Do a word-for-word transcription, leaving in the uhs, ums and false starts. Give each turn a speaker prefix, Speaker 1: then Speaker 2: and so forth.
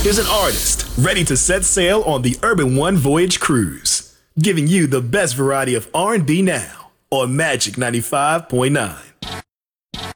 Speaker 1: is an artist ready to set sail on the Urban One Voyage Cruise, giving you the best variety of R and B now on Magic ninety-five point nine.